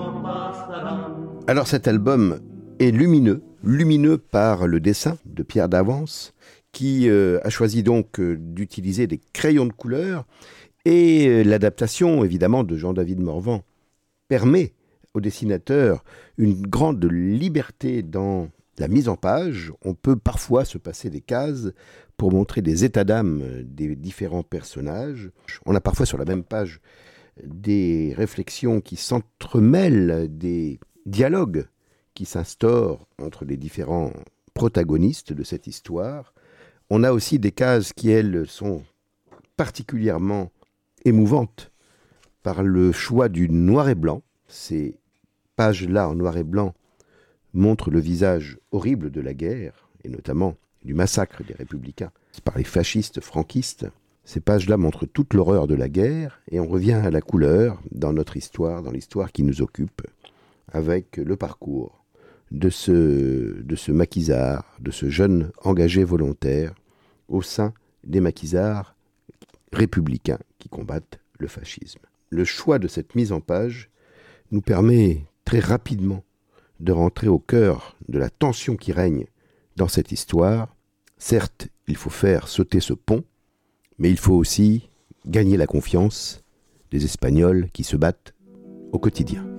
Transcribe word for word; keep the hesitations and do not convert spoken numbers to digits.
Alors cet album est lumineux, lumineux par le dessin de Pierre Davance, qui euh, a choisi donc euh, d'utiliser des crayons de couleur, et euh, l'adaptation évidemment de Jean-David Morvan permet au dessinateur une grande liberté dans la mise en page. On peut parfois se passer des cases pour montrer des états d'âme des différents personnages. On a parfois sur la même page des réflexions qui s'entremêlent, des dialogues qui s'instaurent entre les différents protagonistes de cette histoire. On a aussi des cases qui, elles, sont particulièrement émouvantes par le choix du noir et blanc. Ces pages-là en noir et blanc montrent le visage horrible de la guerre, et notamment du massacre des républicains par les fascistes franquistes. Ces pages-là montrent toute l'horreur de la guerre, et on revient à la couleur dans notre histoire, dans l'histoire qui nous occupe, avec le parcours de ce, de ce maquisard, de ce jeune engagé volontaire au sein des maquisards républicains qui combattent le fascisme. Le choix de cette mise en page nous permet très rapidement de rentrer au cœur de la tension qui règne dans cette histoire. Certes, il faut faire sauter ce pont, mais il faut aussi gagner la confiance des Espagnols qui se battent au quotidien.